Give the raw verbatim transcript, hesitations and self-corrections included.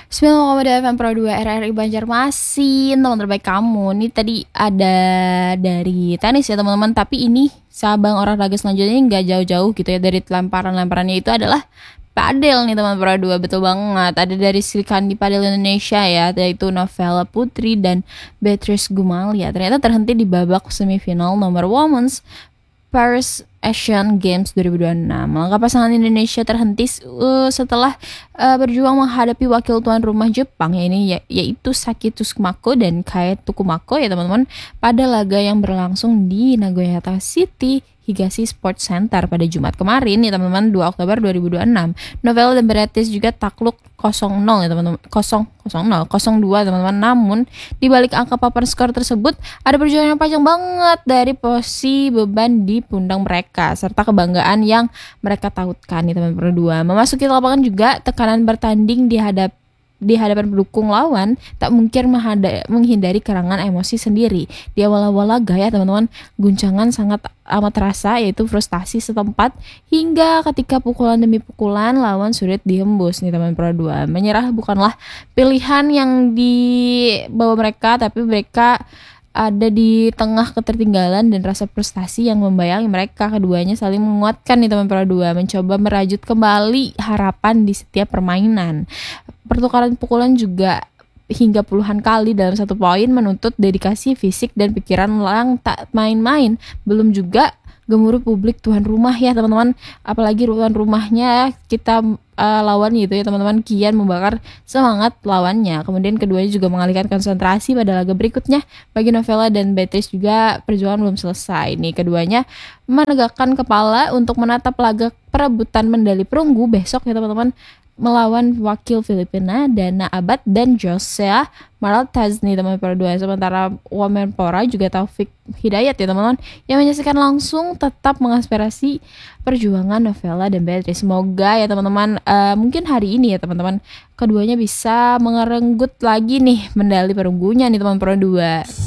Bismillahirrahmanirrahim. F M Pro dua R R I Banjarmasin, teman terbaik kamu. Ini tadi ada dari tenis ya teman-teman, tapi ini cabang olahraga selanjutnya nggak jauh-jauh gitu ya dari lemparan-lemparannya, itu adalah padel nih teman Pro dua. Betul banget, ada dari Sri Kandi Padel Indonesia ya, yaitu Novella Putri dan Beatrice Gumalia. Ternyata terhenti di babak semifinal nomor Women's Paris Asian Games dua ribu dua puluh enam. Langkah pasangan Indonesia terhenti uh, setelah uh, berjuang menghadapi wakil tuan rumah Jepang ya ini ya, yaitu Saki Tsukumako dan Kae Tokumako ya teman-teman, pada laga yang berlangsung di Nagoya City Higashi Sports Center pada Jumat kemarin ya teman-teman, dua Oktober dua ribu dua puluh enam. Novella dan Beatrice juga takluk nol ya teman-teman, nol dua teman-teman. Namun di balik angka papan skor tersebut ada perjuangan yang panjang banget dari posisi beban di pundak mereka serta kebanggaan yang mereka tautkan nih teman berdua. Memasuki lapangan juga tekanan bertanding di hadap di hadapan pendukung lawan tak mungkin menghada- menghindari kerangan emosi sendiri. Di awal-awal laga ya teman-teman, guncangan sangat amat terasa, yaitu frustasi setempat hingga ketika pukulan demi pukulan lawan sulit dihembus nih teman Pro dua. Menyerah bukanlah pilihan yang dibawa mereka, tapi mereka ada di tengah ketertinggalan dan rasa frustasi yang membayangi mereka. Keduanya saling menguatkan nih teman Pro dua, mencoba merajut kembali harapan di setiap permainan. Pertukaran pukulan juga hingga puluhan kali dalam satu poin menuntut dedikasi fisik dan pikiran yang tak main-main. Belum juga gemuruh publik tuan rumah ya teman-teman, apalagi tuan rumahnya kita uh, lawan gitu ya teman-teman, kian membakar semangat lawannya. Kemudian keduanya juga mengalihkan konsentrasi pada laga berikutnya. Bagi Novella dan Beatrice juga perjuangan belum selesai nih, keduanya menegakkan kepala untuk menatap laga perebutan medali perunggu besok ya teman-teman, melawan wakil Filipina Dana Abad dan Josea Maraltaz nih teman Pro dua. Sementara Wamenpora juga Taufik Hidayat ya teman-teman yang menyaksikan langsung tetap mengaspirasi perjuangan Novella dan Beatrice. Semoga ya teman-teman uh, mungkin hari ini ya teman-teman keduanya bisa mengerenggut lagi nih medali perunggunya nih teman Pro dua.